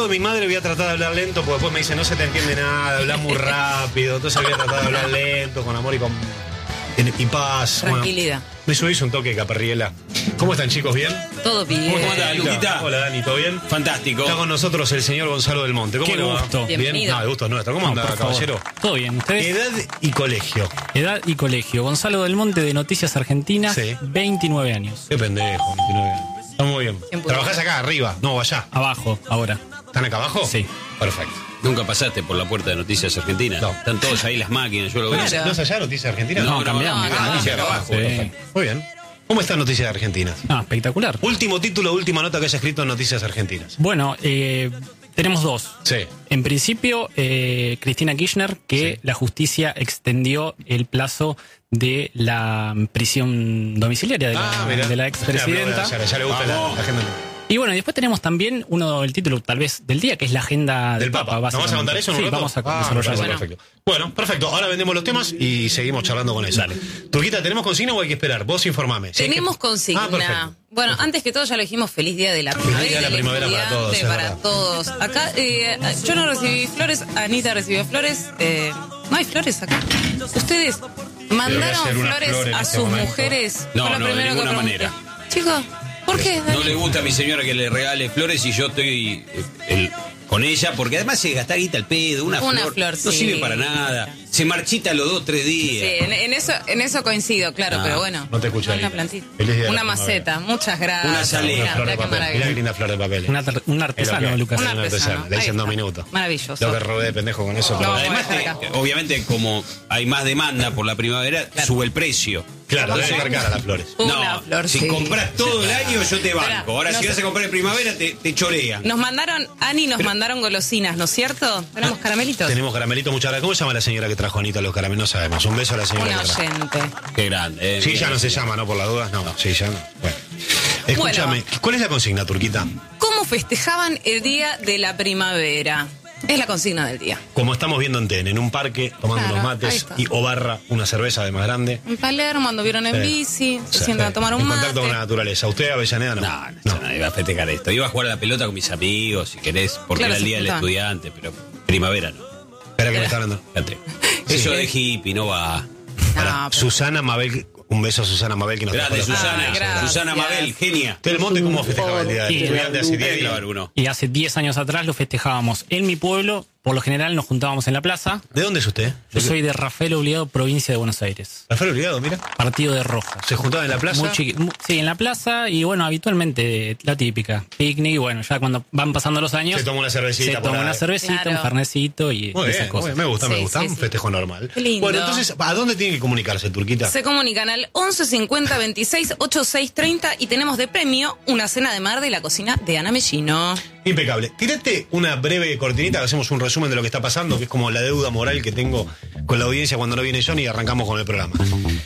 lado de mi madre voy a tratar de hablar lento, porque después me dice, no se te entiende nada, hablas muy rápido. Entonces voy a tratar de hablar lento, con amor y paz. Tranquilidad. Bueno, me subís un toque, Caparriela. ¿Cómo están, chicos? ¿Bien? Todo bien. ¿Cómo andás, Luquita? Hola, Dani, ¿todo bien? Fantástico. Está con nosotros el señor Gonzalo del Monte. ¿Cómo Qué le va? gusto. ¿Bien? Bienvenido. No, el gusto es nuestro. ¿Cómo anda, por favor. caballero? Todo bien, ¿ustedes? Edad y colegio. Edad y colegio. Gonzalo del Monte de Noticias Argentinas, Sí. 29 años. Qué pendejo, 29 años. Está muy bien. Siempre. ¿Trabajás acá arriba? No, allá. Abajo, ahora. ¿Están acá abajo? Sí. Perfecto. Nunca pasaste por la puerta de Noticias Argentinas. No. Están todos ahí las máquinas, yo lo veo. Claro. ¿No es allá Noticias Argentinas? No, cambiamos. no, Noticias acá abajo. Sí. Perfecto. Muy bien. ¿Cómo está Noticias Argentinas? Ah, espectacular. Último título, última nota que haya escrito en Noticias Argentinas. Bueno, tenemos dos. Sí. En principio, Cristina Kirchner, que la justicia extendió el plazo de la prisión domiciliaria Mirá. de la expresidenta. Ya le gusta la agenda Y bueno, y después tenemos también el título tal vez del día, que es la agenda del Papa. ¿No vas a básicamente. contar eso en un Sí, rato? vamos a me desarrollar. parece perfecto. Bueno, perfecto. Ahora vendemos los temas y seguimos charlando con eso. Dale. Turquita, ¿tenemos consigna o hay que esperar? Vos informame. Si hay que- Tenemos consigna. perfecto. Bueno, antes que todo ya lo dijimos, feliz día de la primavera. Día de la del primavera para estudiante, todos, es para verdad. todos. Acá, yo no recibí flores, Anita recibió flores. No hay flores acá. Ustedes mandaron hacer unas flores flores en a este sus momento. mujeres. No, Fue lo no, de primero que ninguna pregunté. manera. Chicos, ¿por qué, Dani? No le gusta a mi señora que le regale flores y yo estoy con ella, porque además se gasta guita al pedo, una flor no sí. sirve para nada, se marchita a los 2-3 días. Sí, en eso coincido, claro, pero bueno. no te escuché ahí. Una plantita. Feliz día de la Una primavera. maceta, muchas gracias. Una salida. Mirá, Flor de mirá qué papel. Mirá qué maravilla. linda flor de papel. Un Es lo artesano, que hay. Lucas. Un Un artesano. Le dicen Ahí 2 está. minutos. Maravilloso. Lo que robé de pendejo con eso. No, pero- voy a Además, dejar acá. obviamente, como hay más demanda por la primavera, sube el precio. Claro, debe estar cara las flores. Una no, flor, si sí. compras todo el año, yo te banco. Esperá, Ahora, no si sé. vas a comprar en primavera, te chorean. Nos mandaron golosinas, ¿no es cierto? Tenemos caramelitos. Tenemos caramelitos, muchas gracias. ¿Cómo se llama la señora que trajo a Anita los caramelos? No sabemos. Un beso a la señora Una que trajo. oyente. Qué grande. Sí, ya no se llama, ¿no? Por las dudas. No, sí, ya no. Bueno. Escúchame, ¿cuál es la consigna, Turquita? ¿Cómo festejaban el día de la primavera? Es la consigna del día. Como estamos viendo en TN, en un parque, tomando Claro, unos ahí mates está. y o barra una cerveza de más grande. En Palermo anduvieron en Sí. bici, se Sí. sientan a tomar un En mate. contacto con la naturaleza. ¿Usted, Avellaneda, no? No, iba a festejar esto. Iba a jugar a la pelota con mis amigos, si querés, porque Claro, era el se día del juntaban. estudiante, pero primavera no. Espera que me está hablando. Fíjate. Eso de hippie no va. No, pero- Susana Mabel, un beso a Susana Mabel que nos Grande, trajo la- Susana. gracias. Susana Mabel, genia. ¿Usted del Monte cómo festejaba el día del Sí, estudiante hace 10 días? Clavar uno. Y hace 10 años atrás lo festejábamos en mi pueblo. Por lo general nos juntábamos en la plaza. ¿De dónde es usted? Yo soy de Rafael Obligado, provincia de Buenos Aires. Rafael Obligado, mira. Partido de Rojas. Se juntaban en la plaza. Sí, en la plaza y bueno, habitualmente la típica. Picnic y bueno, ya cuando van pasando los años. Se toma una cervecita Se por toma ahí. una cervecita, Claro. un carnecito y Muy esas bien, cosas. me gusta, Sí, me gusta. sí, Un sí. festejo normal. Qué lindo. Bueno, entonces, ¿a dónde tiene que comunicarse, Turquita? Se comunican al 11 50 26 86 30 y tenemos de premio una cena de mar de la cocina de Ana Mellino. Impecable. Tírate una breve cortinita que hacemos un resumen de lo que está pasando, que es como la deuda moral que tengo con la audiencia cuando no viene Johnny y arrancamos con el programa.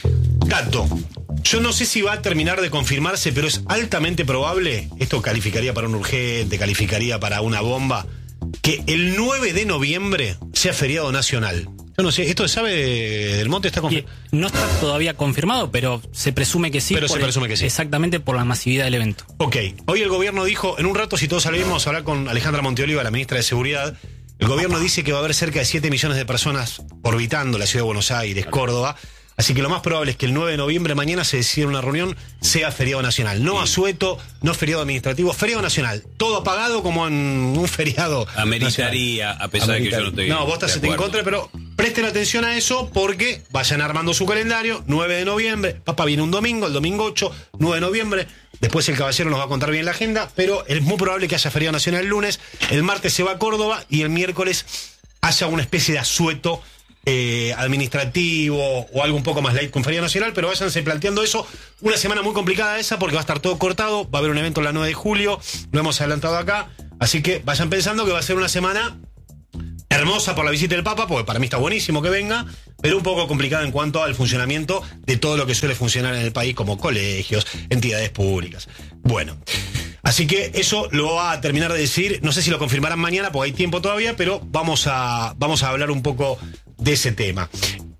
Tato, yo no sé si va a terminar de confirmarse, pero es altamente probable, esto calificaría para un urgente, calificaría para una bomba, que el 9 de noviembre sea feriado nacional. Yo no sé, ¿esto sabe del Monte? ¿Está Y confirmado? no está todavía confirmado, pero se presume que sí. Pero se presume que sí. Exactamente por la masividad del evento. Ok, hoy el gobierno dijo, en un rato si todos salimos a hablar con Alejandra Monteoliva, la ministra de Seguridad, el gobierno dice que va a haber cerca de 7 millones de personas orbitando la ciudad de Buenos Aires, Córdoba, así que lo más probable es que el 9 de noviembre mañana se decida una reunión, sea feriado nacional, no asueto, no feriado administrativo, feriado nacional, todo apagado como en un feriado Ameritaría, nacional. a pesar de que yo no estoy. No, vos estás de en acuerdo. contra, pero presten atención a eso porque vayan armando su calendario, 9 de noviembre, papá viene un domingo, el domingo 8, 9 de noviembre, después el caballero nos va a contar bien la agenda, pero es muy probable que haya feriado nacional el lunes, el martes se va a Córdoba y el miércoles haya una especie de asueto administrativo o algo un poco más light con feriado nacional, pero váyanse planteando eso, una semana muy complicada esa porque va a estar todo cortado, va a haber un evento la 9 de julio, lo hemos adelantado acá, así que vayan pensando que va a ser una semana hermosa por la visita del Papa, porque para mí está buenísimo que venga, pero un poco complicada en cuanto al funcionamiento de todo lo que suele funcionar en el país, como colegios, entidades públicas. Bueno, así que eso lo va a terminar de decir, no sé si lo confirmarán mañana, porque hay tiempo todavía, pero vamos a hablar un poco de ese tema.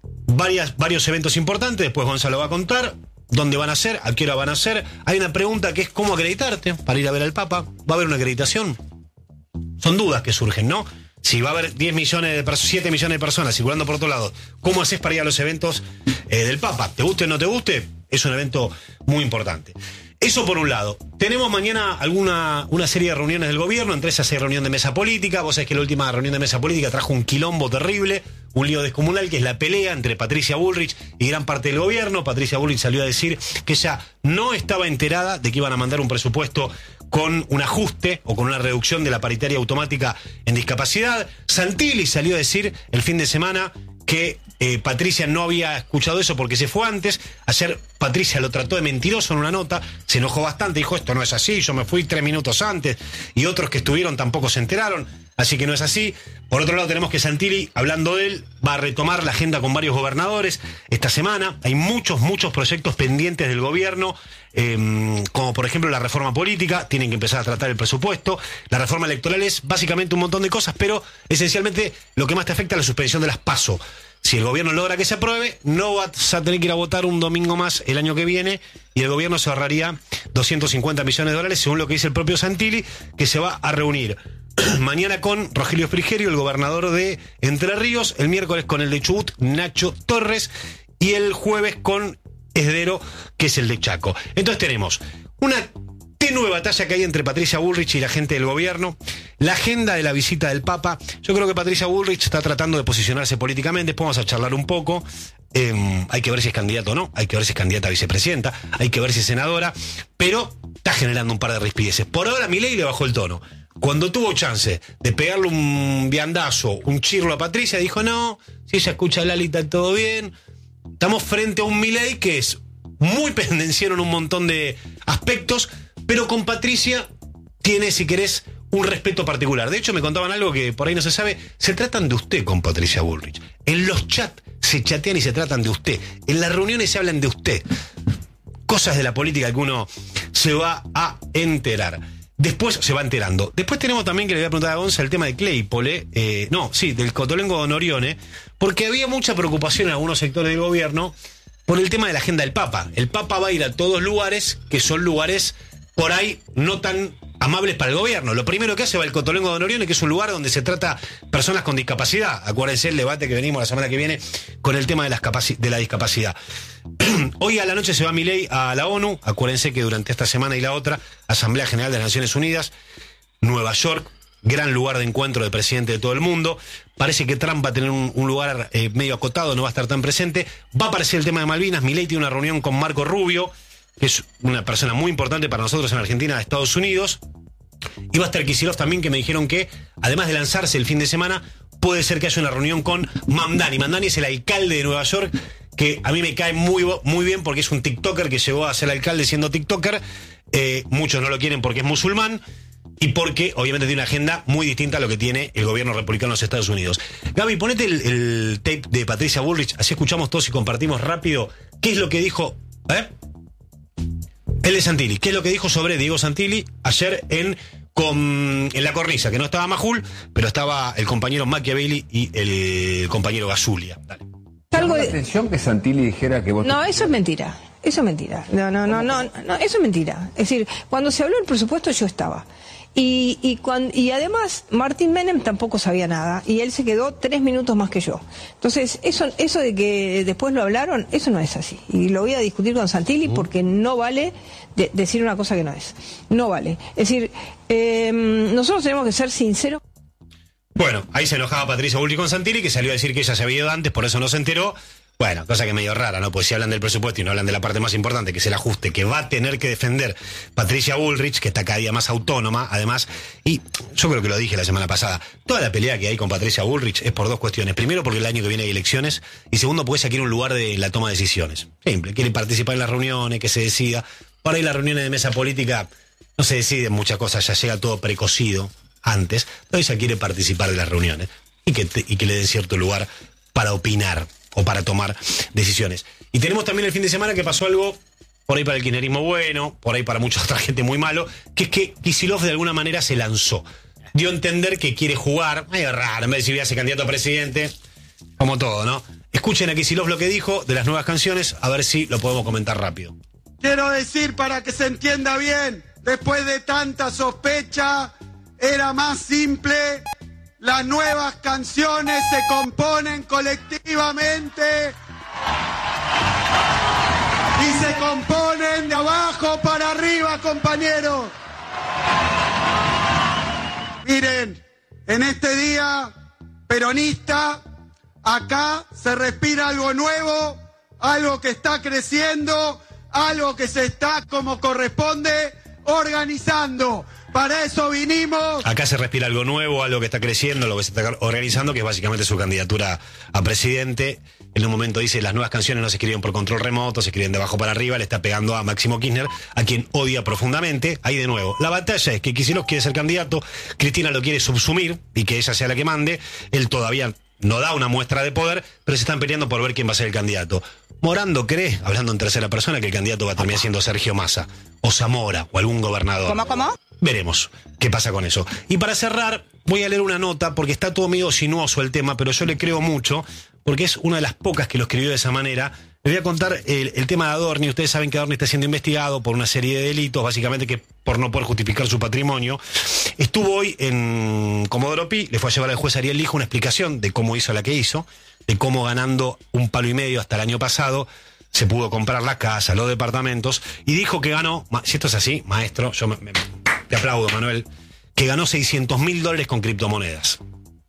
Varios eventos importantes, después Gonzalo va a contar dónde van a ser, a qué hora van a ser. Hay una pregunta que es cómo acreditarte para ir a ver al Papa. ¿Va a haber una acreditación? son dudas que surgen, ¿no? Si va a haber 7 millones de personas circulando por otro lado, ¿cómo haces para ir a los eventos del Papa? ¿Te guste o no te guste? Es un evento muy importante. Eso por un lado. Tenemos mañana una serie de reuniones del gobierno, entre esas hay reunión de mesa política. Vos sabés que la última reunión de mesa política trajo un quilombo terrible, un lío descomunal, que es la pelea entre Patricia Bullrich y gran parte del gobierno. Patricia Bullrich salió a decir que ella no estaba enterada de que iban a mandar un presupuesto con un ajuste o con una reducción de la paritaria automática en discapacidad. Santilli salió a decir el fin de semana que Patricia no había escuchado eso porque se fue antes. Ayer Patricia lo trató de mentiroso en una nota, se enojó bastante, dijo esto no es así, yo me fui 3 minutos antes, y otros que estuvieron tampoco se enteraron, así que no es así. Por otro lado tenemos que Santilli, hablando de él, va a retomar la agenda con varios gobernadores esta semana. Hay muchos proyectos pendientes del gobierno, como por ejemplo la reforma política, tienen que empezar a tratar el presupuesto. La reforma electoral es básicamente un montón de cosas, pero esencialmente lo que más te afecta es la suspensión de las PASO. Si el gobierno logra que se apruebe, no vas a tener que ir a votar un domingo más el año que viene, y el gobierno se ahorraría 250 millones de dólares, según lo que dice el propio Santilli, que se va a reunir mañana con Rogelio Frigerio, el gobernador de Entre Ríos, el miércoles con el de Chubut, Nacho Torres, y el jueves con Esdero, que es el de Chaco. Entonces tenemos una tenue batalla que hay entre Patricia Bullrich y la gente del gobierno, la agenda de la visita del Papa. Yo creo que Patricia Bullrich está tratando de posicionarse políticamente, después vamos a charlar un poco. Hay que ver si es candidata o no, hay que ver si es candidata a vicepresidenta, hay que ver si es senadora, pero está generando un par de rispideces. Por ahora Milei le bajó el tono. Cuando tuvo chance de pegarle un viandazo, un chirlo a Patricia, dijo no, si ella escucha a Lali está todo bien. Estamos frente a un Milei que es muy pendenciero en un montón de aspectos, pero con Patricia tiene, si querés, un respeto particular. De hecho, me contaban algo que por ahí no se sabe. Se tratan de usted con Patricia Bullrich. En los chats se chatean y se tratan de usted. En las reuniones se hablan de usted. Cosas de la política que uno se va a enterar. Después se va enterando. Después tenemos también, que le voy a preguntar a Gonza, el tema de Claypole. Del Cotolengo Don Orione. Porque había mucha preocupación en algunos sectores del gobierno por el tema de la agenda del Papa. El Papa va a ir a todos lugares que son lugares por ahí no tan amables para el gobierno. Lo primero que hace va el Cotolengo Don Orione, que es un lugar donde se trata personas con discapacidad. Acuérdense el debate que venimos la semana que viene con el tema de la discapacidad. Hoy a la noche se va Milei a la ONU. Acuérdense que durante esta semana y la otra, Asamblea General de las Naciones Unidas, Nueva York, gran lugar de encuentro de presidente de todo el mundo. Parece que Trump va a tener un lugar medio acotado, no va a estar tan presente. Va a aparecer el tema de Malvinas. Milei tiene una reunión con Marco Rubio, que es una persona muy importante para nosotros en Argentina, de Estados Unidos. Y va a estar Kicillof también, que me dijeron que, además de lanzarse el fin de semana, puede ser que haya una reunión con Mamdani. Mamdani es el alcalde de Nueva York, que a mí me cae muy bien porque es un tiktoker que llegó a ser alcalde siendo tiktoker. Muchos no lo quieren porque es musulmán y porque obviamente tiene una agenda muy distinta a lo que tiene el gobierno republicano de los Estados Unidos. Gaby, ponete el tape de Patricia Bullrich, así escuchamos todos y compartimos rápido qué es lo que dijo... El de Santilli, ¿qué es lo que dijo sobre Diego Santilli ayer en la cornisa? Que no estaba Majul, pero estaba el compañero Machiavelli y el compañero Gasulia. Dale. ¿Llamó la atención que Santilli dijera que vos... No, eso es mentira. Eso es mentira. No, eso es mentira. Es decir, cuando se habló del presupuesto yo estaba. Y además Martín Menem tampoco sabía nada y él se quedó 3 minutos más que yo. Entonces eso de que después lo hablaron, eso no es así. Y lo voy a discutir con Santilli porque no vale decir una cosa que no es. No vale. Es decir, nosotros tenemos que ser sinceros. Bueno, ahí se enojaba Patricia Bullrich con Santilli, que salió a decir que ella se había ido antes, por eso no se enteró. Bueno, cosa que medio rara, ¿no? Pues si hablan del presupuesto y no hablan de la parte más importante, que es el ajuste que va a tener que defender Patricia Bullrich, que está cada día más autónoma, además, y yo creo que lo dije la semana pasada, toda la pelea que hay con Patricia Bullrich es por dos cuestiones. Primero, porque el año que viene hay elecciones, y segundo, porque ella quiere un lugar de la toma de decisiones. Simple, quiere participar en las reuniones, que se decida. Por ahí las reuniones de mesa política no se deciden muchas cosas, ya llega todo precocido antes, pero ella quiere participar de las reuniones y que le den cierto lugar para opinar o para tomar decisiones. Y tenemos también el fin de semana que pasó algo por ahí para el kirchnerismo bueno, por ahí para mucha otra gente muy malo, que es que Kicillof de alguna manera se lanzó. Dio a entender que quiere jugar, medio raro, en vez de si voy a ser candidato a presidente, como todo, ¿no? Escuchen a Kicillof lo que dijo de las nuevas canciones, a ver si lo podemos comentar rápido. Quiero decir, para que se entienda bien, después de tanta sospecha, era más simple. Las nuevas canciones se componen colectivamente y se componen de abajo para arriba, compañeros. Miren, en este día peronista, acá se respira algo nuevo, algo que está creciendo, algo que se está, como corresponde, organizando. Para eso vinimos. Acá se respira algo nuevo, algo que está creciendo, algo que se está organizando, que es básicamente su candidatura a presidente. En un momento dice, las nuevas canciones no se escriben por control remoto, se escriben de abajo para arriba, le está pegando a Máximo Kirchner, a quien odia profundamente. Ahí de nuevo, la batalla es que Kicillof quiere ser candidato, Cristina lo quiere subsumir y que ella sea la que mande. Él todavía no da una muestra de poder, pero se están peleando por ver quién va a ser el candidato. Morando cree, hablando en tercera persona, que el candidato va a terminar siendo Sergio Massa, o Zamora, o algún gobernador. ¿Cómo? Veremos qué pasa con eso. Y para cerrar, voy a leer una nota, porque está todo medio sinuoso el tema, pero yo le creo mucho, porque es una de las pocas que lo escribió de esa manera. Le voy a contar el tema de Adorni. Ustedes saben que Adorni está siendo investigado por una serie de delitos, básicamente que por no poder justificar su patrimonio. Estuvo hoy en Comodoro Pi, le fue a llevar al juez Ariel Lijo una explicación de cómo hizo la que hizo, de cómo ganando $1,5 millones hasta el año pasado se pudo comprar la casa, los departamentos, y dijo que ganó, si esto es así, maestro, yo te aplaudo, Manuel, que ganó $600.000 con criptomonedas.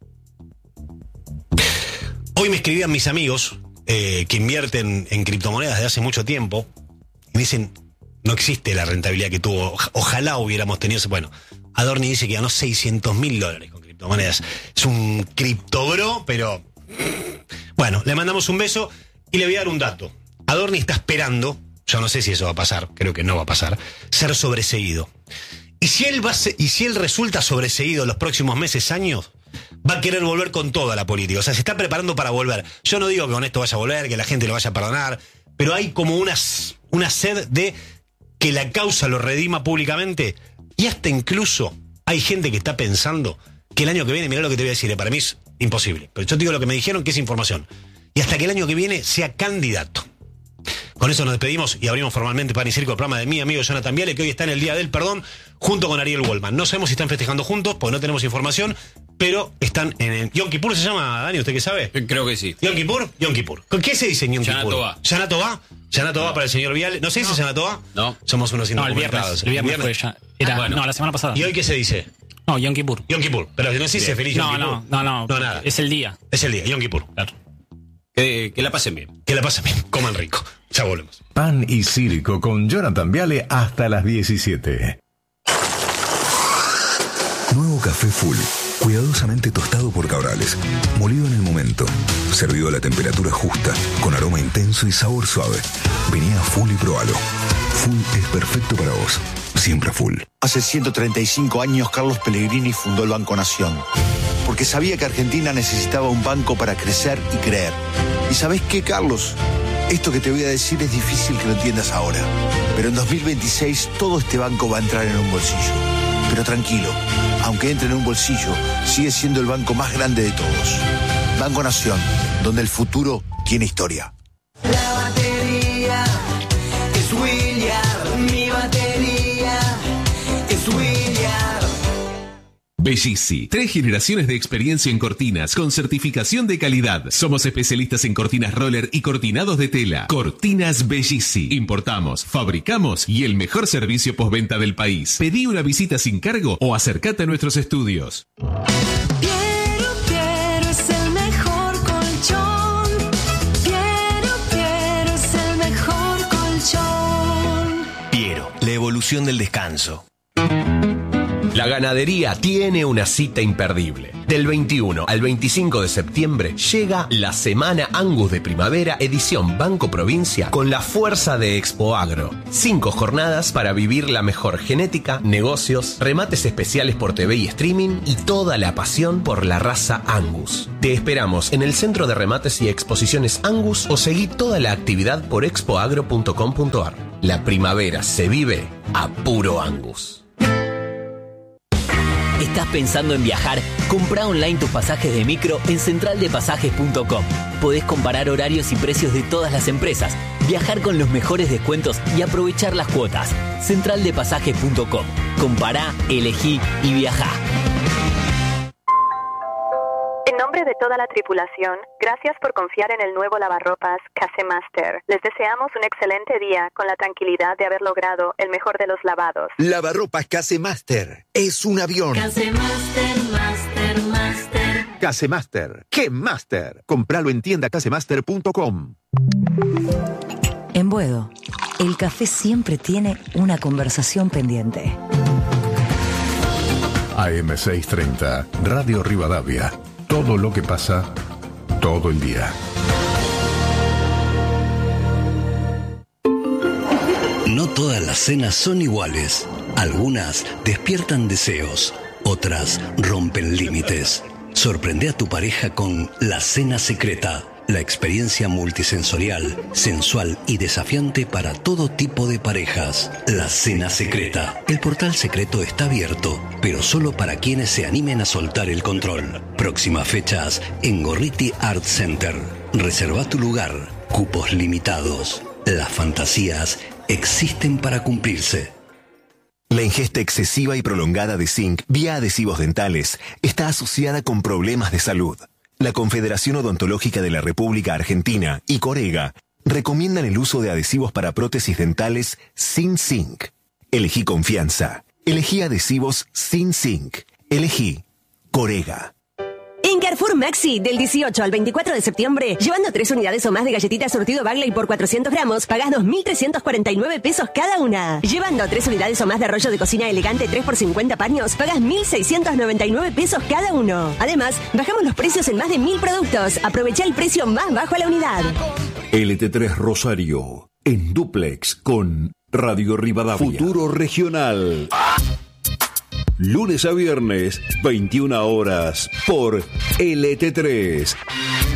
Hoy me escribían mis amigos que invierten en criptomonedas de hace mucho tiempo y me dicen, no existe la rentabilidad que tuvo, ojalá hubiéramos tenido. Bueno, Adorni dice que ganó $600.000 con criptomonedas. Es un criptobro, pero bueno, le mandamos un beso y le voy a dar un dato. Adorni está esperando, yo no sé si eso va a pasar, creo que no va a pasar, ser sobreseído. Y si él resulta sobreseído en los próximos meses, años, va a querer volver con toda la política. O sea, se está preparando para volver. Yo no digo que con esto vaya a volver, que la gente lo vaya a perdonar, pero hay como una sed de que la causa lo redima públicamente. Y hasta incluso hay gente que está pensando que el año que viene, mirá lo que te voy a decir, para mí es imposible. Pero yo te digo lo que me dijeron, que es información. Y hasta que el año que viene sea candidato. Con eso nos despedimos y abrimos formalmente Pan y Circo, el programa de mi amigo Jonathan Viale, que hoy está en el Día del Perdón, junto con Ariel Wallman. No sabemos si están festejando juntos, porque no tenemos información, pero están en el... ¿Yom Kippur se llama, Dani? ¿Usted qué sabe? Creo que sí. ¿Yom Kippur? Yom Kippur. ¿Qué se dice en Yom Kippur? ¿Yanatová? ¿Yanatová para el señor Viale? ¿No se dice Yanatová? No. Somos unos No, indocumentados. el viernes fue ya. No, la semana pasada. ¿Y hoy qué se dice? No, Yom Kippur. Yom Kippur. Pero no se dice feliz Yom Kippur. No, nada. Es el día. Es el día, Yom Kippur. Claro. Que la pasen bien. Que la pasen bien, coman rico. Ya volvemos. Pan y Circo con Jonathan Viale hasta las 17. Nuevo café Full, cuidadosamente tostado por Cabrales, molido en el momento, servido a la temperatura justa, con aroma intenso y sabor suave. Vení a Full y probalo. Full es perfecto para vos, siempre Full. Hace 135 años Carlos Pellegrini fundó el Banco Nación, porque sabía que Argentina necesitaba un banco para crecer y creer. ¿Y sabés qué, Carlos? Esto que te voy a decir es difícil que lo entiendas ahora, pero en 2026 todo este banco va a entrar en un bolsillo. Pero tranquilo, aunque entre en un bolsillo, sigue siendo el banco más grande de todos. Banco Nación, donde el futuro tiene historia. La batería es William, mi batería es William. Bellisi, 3 generaciones de experiencia en cortinas con certificación de calidad. Somos especialistas en cortinas roller y cortinados de tela. Cortinas Bellisi. Importamos, fabricamos y el mejor servicio postventa del país. Pedí una visita sin cargo o acércate a nuestros estudios. Piero es el mejor colchón. Piero es el mejor colchón. Piero, la evolución del descanso. La ganadería tiene una cita imperdible. Del 21 al 25 de septiembre llega la Semana Angus de Primavera, edición Banco Provincia, con la fuerza de Expo Agro. 5 jornadas para vivir la mejor genética, negocios, remates especiales por TV y streaming y toda la pasión por la raza Angus. Te esperamos en el Centro de Remates y Exposiciones Angus o seguí toda la actividad por expoagro.com.ar. La primavera se vive a puro Angus. ¿Estás pensando en viajar? Comprá online tus pasajes de micro en centraldepasajes.com. Podés comparar horarios y precios de todas las empresas, viajar con los mejores descuentos y aprovechar las cuotas. Centraldepasajes.com. Compará, elegí y viajá. En nombre de toda la tripulación, gracias por confiar en el nuevo lavarropas Casemaster. Les deseamos un excelente día con la tranquilidad de haber logrado el mejor de los lavados. Lavarropas Casemaster es un avión. Casemaster, Master, Master. Casemaster, ¡qué Master! Compralo en tiendacasemaster.com. En Buedo, el café siempre tiene una conversación pendiente. AM630, Radio Rivadavia. Todo lo que pasa, todo el día. No todas las cenas son iguales. Algunas despiertan deseos, otras rompen límites. Sorprende a tu pareja con La Cena Secreta, la experiencia multisensorial, sensual y desafiante para todo tipo de parejas. La Cena Secreta. El portal secreto está abierto, pero solo para quienes se animen a soltar el control. Próximas fechas en Gorriti Art Center. Reserva tu lugar. Cupos limitados. Las fantasías existen para cumplirse. La ingesta excesiva y prolongada de zinc vía adhesivos dentales está asociada con problemas de salud. La Confederación Odontológica de la República Argentina y Corega recomiendan el uso de adhesivos para prótesis dentales sin zinc. Elegí confianza. Elegí adhesivos sin zinc. Elegí Corega. En Carrefour Maxi, del 18 al 24 de septiembre, llevando 3 unidades o más de galletitas surtido Bagley por 400 gramos, pagás 2.349 pesos cada una. Llevando 3 unidades o más de rollo de cocina elegante 3 por 50 paños, pagás 1.699 pesos cada uno. Además, bajamos los precios en más de 1.000 productos. Aprovecha el precio más bajo a la unidad. LT3 Rosario, en dúplex con Radio Rivadavia. Futuro Regional. Lunes a viernes, 21 horas, por LT3.